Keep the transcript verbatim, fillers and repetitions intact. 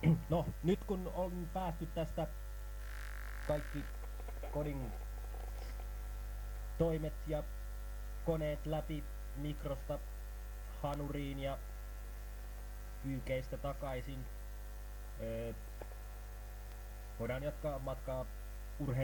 No, nyt kun on päästy tästä kaikki kodin toimet ja koneet läpi mikrosta hanuriin ja pyykeistä takaisin, öö, voidaan jatkaa matkaa urheiluun.